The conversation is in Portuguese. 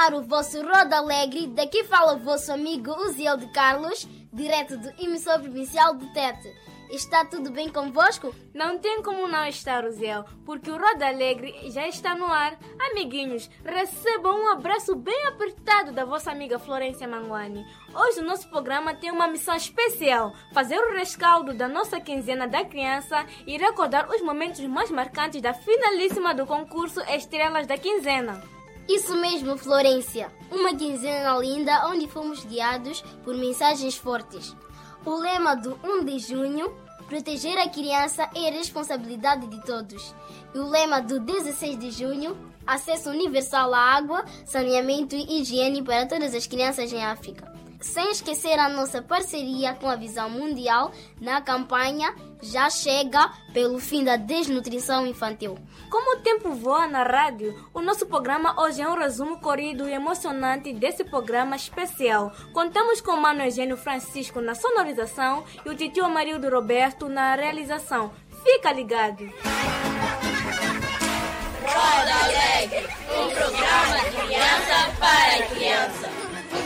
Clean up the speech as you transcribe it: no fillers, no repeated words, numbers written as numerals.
começar o vosso Roda Alegre. Daqui fala o vosso amigo Uziel de Carlos, direto do Emissor Provincial de Tete. Está tudo bem convosco? Não tem como não estar, Uziel, porque o Roda Alegre já está no ar. Amiguinhos, recebam um abraço bem apertado da vossa amiga Florência Manguani. Hoje o nosso programa tem uma missão especial: fazer o rescaldo da nossa quinzena da criança e recordar os momentos mais marcantes da finalíssima do concurso Estrelas da Quinzena. Isso mesmo, Florência. Uma quinzena linda onde fomos guiados por mensagens fortes. O lema do 1 de junho, proteger a criança é a responsabilidade de todos. E o lema do 16 de junho, acesso universal à água, saneamento e higiene para todas as crianças em África. Sem esquecer a nossa parceria com a Visão Mundial na campanha Já Chega pelo fim da desnutrição infantil. Como o tempo voa na rádio, o nosso programa hoje é um resumo corrido e emocionante desse programa especial. Contamos com o Mano Eugênio Francisco na sonorização e o titio Amarildo Roberto na realização. Fica ligado!